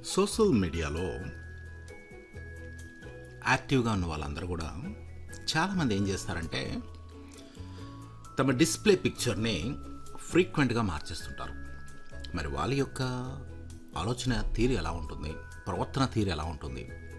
Social మీడియాలో యాక్టివ్గా ఉన్న వాళ్ళందరూ కూడా చాలామంది ఏం చేస్తారంటే తమ డిస్ప్లే పిక్చర్ని ఫ్రీక్వెంట్గా మార్చేస్తుంటారు. మరి వాళ్ళ యొక్క ఆలోచన తీరు ఎలా ఉంటుంది, ప్రవర్తన తీరు ఎలా ఉంటుంది,